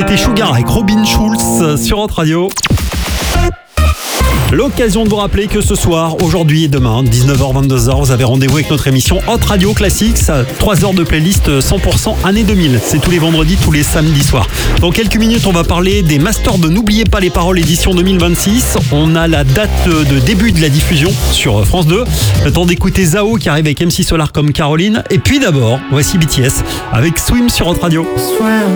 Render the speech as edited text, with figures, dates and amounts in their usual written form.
c'était Sugar avec Robin Schulz sur Hot Radio. L'occasion de vous rappeler que ce soir, aujourd'hui et demain, 19h-22h, vous avez rendez-vous avec notre émission Hot Radio Classics, 3 heures de playlist 100% année 2000. C'est tous les vendredis, tous les samedis soirs. Dans quelques minutes, on va parler des Masters de N'oubliez pas les paroles édition 2026. On a la date de début de la diffusion sur France 2. Le temps d'écouter Zao qui arrive avec MC Solar comme Caroline. Et puis d'abord, voici BTS avec Swim sur Hot Radio.